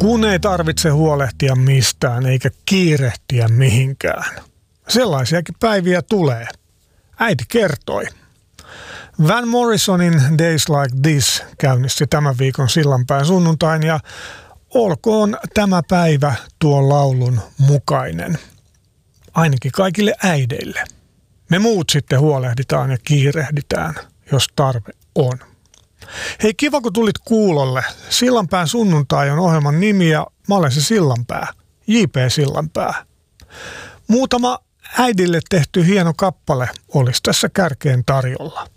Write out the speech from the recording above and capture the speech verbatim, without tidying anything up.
kun ei tarvitse huolehtia mistään eikä kiirehtiä mihinkään. Sellaisiakin päiviä tulee. Äiti kertoi. Van Morrisonin Days Like This käynnisti tämän viikon Sillanpään sunnuntain ja olkoon tämä päivä tuon laulun mukainen. Ainakin kaikille äideille. Me muut sitten huolehditaan ja kiirehditään, jos tarve on. Hei, kiva kun tulit kuulolle. Sillanpään sunnuntai on ohjelman nimi ja mä olen se Sillanpää. J P Sillanpää. Muutama äidille tehty hieno kappale olisi tässä kärkeen tarjolla.